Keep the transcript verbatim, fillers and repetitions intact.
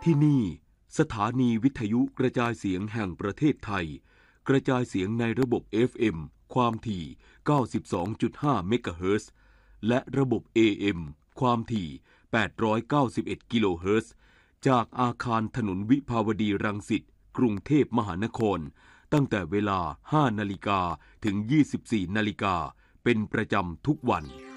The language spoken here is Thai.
ที่นี่สถานีวิทยุกระจายเสียงแห่งประเทศไทยกระจายเสียงในระบบ เอฟ เอ็ม ความถี่ เก้าสิบสองจุดห้า เมกะเฮิรตซ์และระบบ เอ เอ็ม ความถี่ แปดร้อยเก้าสิบเอ็ด กิโลเฮิรตซ์จากอาคารถนนวิภาวดีรังสิตกรุงเทพมหานครตั้งแต่เวลา ห้านาฬิกา ถึง ยี่สิบสี่นาฬิกาเป็นประจำทุกวัน